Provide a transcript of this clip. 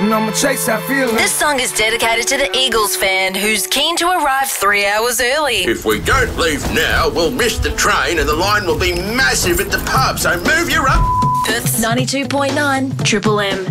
and I'ma chase that feeling. This song is dedicated to the Eagles fan who's keen to arrive 3 hours early. If we don't leave now, we'll miss the train and the line will be massive at the pub, so move your up. Perth's 92.9 Triple M.